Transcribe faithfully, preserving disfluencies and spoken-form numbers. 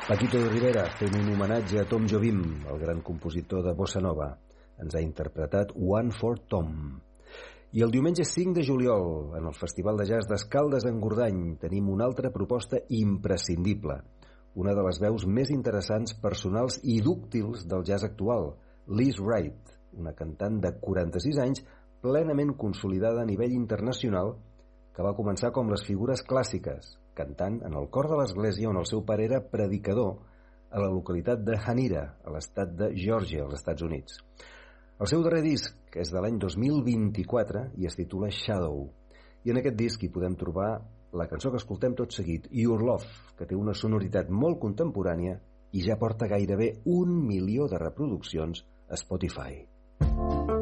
Paquito de Rivera fent un homenatge a Tom Jobim, el gran compositor de bossa nova. Ens ha interpretat One for Tom. I el diumenge cinc de juliol, en el Festival de Jazz d'Escaldes en Gordany, tenim una altra proposta imprescindible. Una de les veus més interessants, personals i dúctils del jazz actual, Liz Wright, una cantant de quaranta-sis anys plenament consolidada a nivell internacional, que va començar com les figures clàssiques, cantant en el cor de l'església on el seu pare era predicador a la localitat de Hanira, a l'estat de Geòrgia, als Estats Units. El seu darrer disc, que és de l'any dos mil vint-i-quatre, i es titula Shadow. I en aquest disc hi podem trobar la cançó que escoltem tot seguit, Your Love, que té una sonoritat molt contemporània i ja porta gairebé un milió de reproduccions a Spotify.